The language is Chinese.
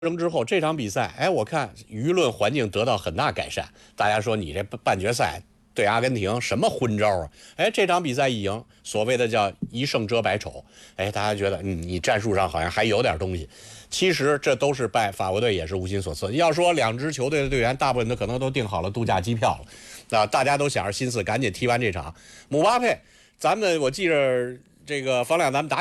争之后，这场比赛，哎，我看舆论环境得到很大改善。大家说你这半决赛对阿根廷什么昏招啊？哎，这场比赛一赢，所谓的叫一胜遮百丑。哎，大家觉得你战术上好像还有点东西。其实这都是拜法国队也是无心所赐。要说两支球队的队员，大部分都可能都订好了度假机票了，大家都想着心思赶紧踢完这场。姆巴佩，我记着这个方亮咱们打。